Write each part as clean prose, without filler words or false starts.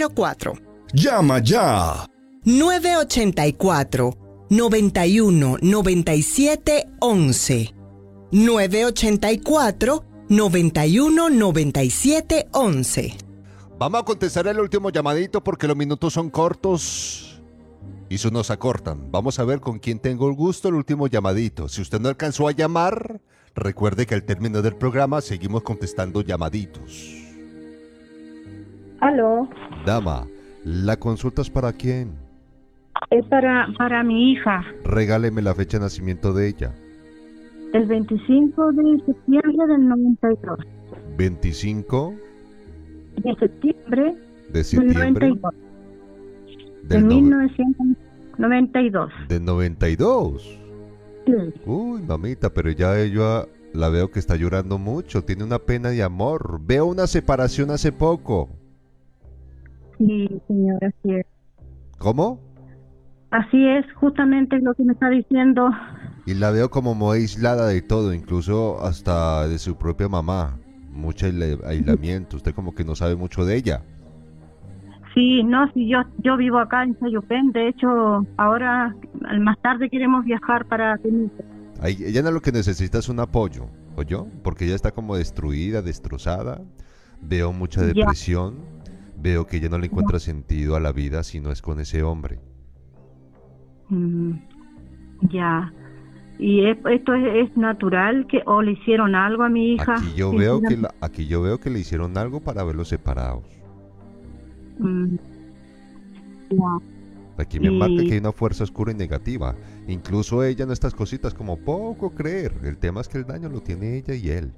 número 4. Llama ya. 984-91-97-11. 984-91-97-11. Vamos a contestar el último llamadito porque los minutos son cortos y se nos acortan. Vamos a ver con quién tengo el gusto el último llamadito. Si usted no alcanzó a llamar, recuerde que al término del programa seguimos contestando llamaditos. Aló. Dama, ¿la consulta es para quién? Es para mi hija. Regáleme la fecha de nacimiento de ella. El 25 de septiembre del 92. 25 De septiembre de septiembre del 92. del De 1992. del 92. Sí. Uy, mamita, pero ya ella la veo que está llorando mucho, tiene una pena de amor. Veo una separación hace poco. Sí, señora, así es. ¿Cómo? Así es, justamente lo que me está diciendo. Y la veo como muy aislada de todo, incluso hasta de su propia mamá. Mucho aislamiento, usted como que no sabe mucho de ella. Sí, no, sí, yo vivo acá en Sayopén. De hecho, ahora, más tarde queremos viajar para Temuco. Ella no, lo que necesita es un apoyo, ¿oyó? Porque ella está como destruida, destrozada. Veo mucha depresión. Veo que ella no le encuentra sentido a la vida si no es con ese hombre. Ya. ¿Y esto es natural o le hicieron algo a mi hija? Aquí yo veo que le hicieron algo para verlos separados. Ya. Aquí me marca que hay una fuerza oscura y negativa. Incluso ella en estas cositas como poco creer. El tema es que el daño lo tiene ella y él.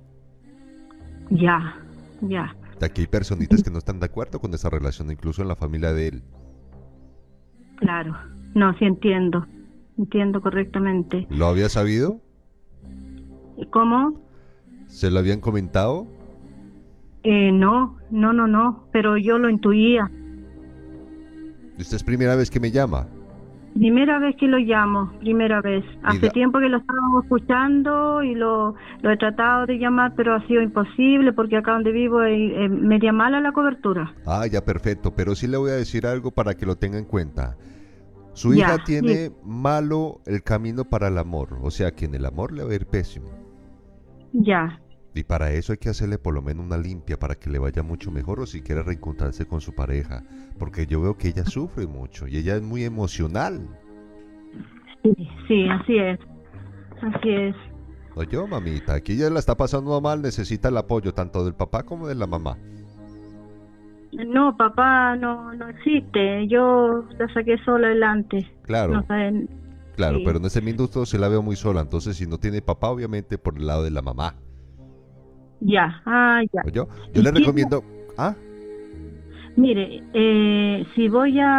Ya. Aquí hay personitas que no están de acuerdo con esa relación, incluso en la familia de él. Claro. No, sí entiendo correctamente. ¿Lo había sabido? ¿Cómo? ¿Se lo habían comentado? No, pero yo lo intuía. ¿Esta es primera vez que me llama? Primera vez que lo llamo, primera vez. Hace tiempo que lo estábamos escuchando y lo he tratado de llamar, pero ha sido imposible porque acá donde vivo es media mala la cobertura. Ah, ya, perfecto, pero sí le voy a decir algo para que lo tenga en cuenta. Su hija tiene malo el camino para el amor, o sea que en el amor le va a ir pésimo. Ya. Y para eso hay que hacerle por lo menos una limpia para que le vaya mucho mejor, o si quiere reencontrarse con su pareja, porque yo veo que ella sufre mucho y ella es muy emocional. Sí, así es. Oye, mamita, aquí ella la está pasando mal, necesita el apoyo tanto del papá como de la mamá. No, papá no existe, yo la saqué sola adelante. Claro, no saben, claro, sí. Pero en ese minuto se la veo muy sola, entonces si no tiene papá, obviamente por el lado de la mamá. Ya. Oye, yo le recomiendo... Mire, si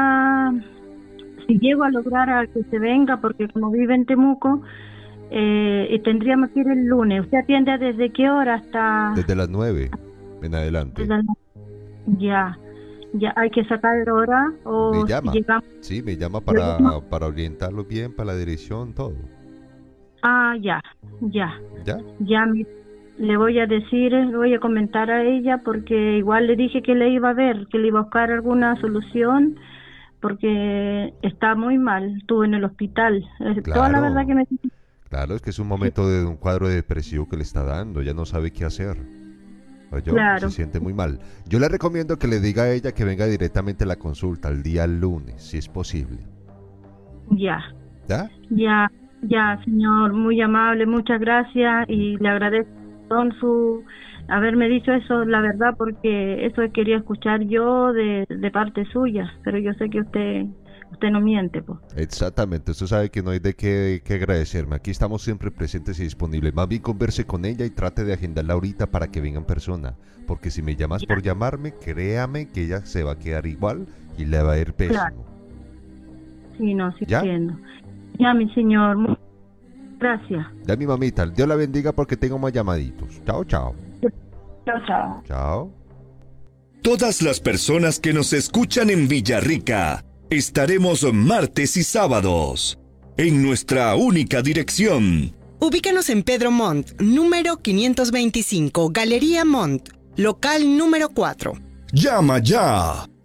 llego a lograr a que se venga, porque como vive en Temuco, y tendríamos que ir el lunes. ¿Usted atiende desde qué hora hasta...? Desde las 9 en adelante. Ya hay que sacar hora o me llama. Llegamos... Sí, me llama para orientarlo bien, para la dirección, todo. Ya. ¿Ya? Le voy a decir, le voy a comentar a ella porque igual le dije que le iba a ver, que le iba a buscar alguna solución porque está muy mal, estuvo en el hospital. Claro, toda la verdad que me... Claro, es que es un momento de un cuadro depresivo que le está dando, ya no sabe qué hacer. Oye, claro. Se siente muy mal. Yo le recomiendo que le diga a ella que venga directamente a la consulta el día lunes, si es posible. Ya, señor, muy amable, muchas gracias y le agradezco su haberme dicho eso, la verdad, porque eso quería escuchar yo de parte suya, pero yo sé que usted no miente, pues. Exactamente, usted sabe que no hay de qué agradecerme. Aquí estamos siempre presentes y disponibles. Más bien converse con ella y trate de agendarla ahorita para que venga en persona. Porque si me llamas por llamarme, créame que ella se va a quedar igual y le va a ir pésimo. Claro. Sí, no, sí ¿Ya? entiendo. Ya, mi señor, gracias. Ya, mi mamita, Dios la bendiga porque tengo más llamaditos. Chao. Chao. Chao. Todas las personas que nos escuchan en Villarrica, estaremos martes y sábados en nuestra única dirección. Ubícanos en Pedro Montt, número 525, Galería Montt, local número 4. Llama ya.